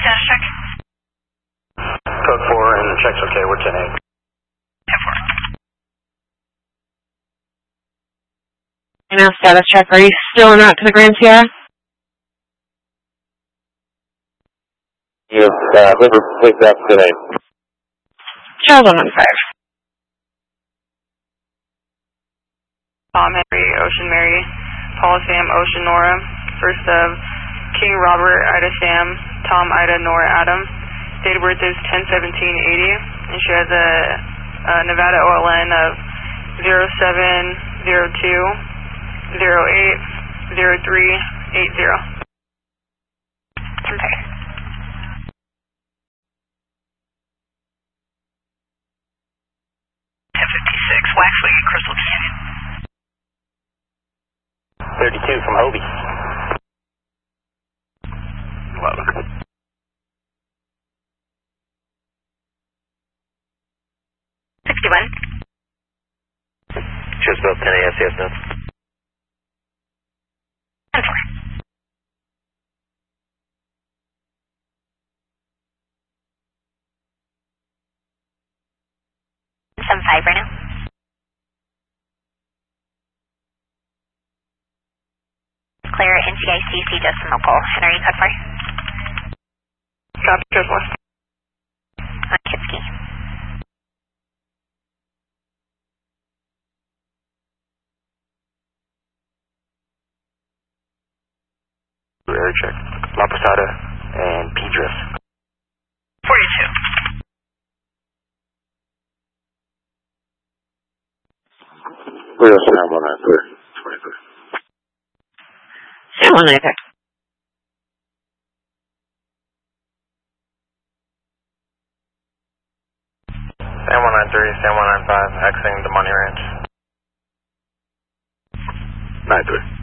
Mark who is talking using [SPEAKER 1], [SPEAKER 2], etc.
[SPEAKER 1] status check.
[SPEAKER 2] Code 4 and the check's okay, we're 10-8.
[SPEAKER 1] 10-4.
[SPEAKER 3] Now status check, are you still en route to the Grand Sierra?
[SPEAKER 4] Yes, River, please up today.
[SPEAKER 3] Charles 115.
[SPEAKER 5] Tom Henry, Ocean Mary, Paul Sam, Ocean Nora, first of King Robert, Ida Sam, Tom Ida Nora Adam. Date of birth is 10/17/80, and she has a Nevada OLN of 0702080380.
[SPEAKER 1] Okay. 1056, Waxley, Crystal Canyon.
[SPEAKER 2] 32 from Hobie.
[SPEAKER 4] 11.
[SPEAKER 1] 61.
[SPEAKER 4] Just about 10 ASCS now.
[SPEAKER 1] 10-4. Some 5 right now. Clear NCICC decimal pole. Henry, code 4.
[SPEAKER 5] Copy, code 4.
[SPEAKER 1] On Kitsky.
[SPEAKER 2] Air check. La Posada and Pedras.
[SPEAKER 1] 42.
[SPEAKER 4] We're also now 193. 23.
[SPEAKER 3] Sam 193.
[SPEAKER 2] Sam 193, Sam 195, exiting the Money Ranch.
[SPEAKER 4] 93.